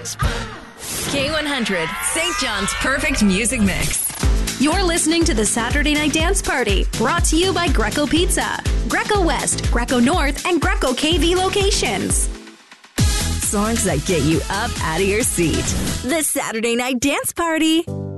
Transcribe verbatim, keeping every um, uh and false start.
K one hundred, Saint John's perfect music mix. You're listening to the Saturday Night Dance Party, brought to you by Greco Pizza, Greco West, Greco North, and Greco K V locations. Songs that get you up out of your seat. The Saturday Night Dance Party.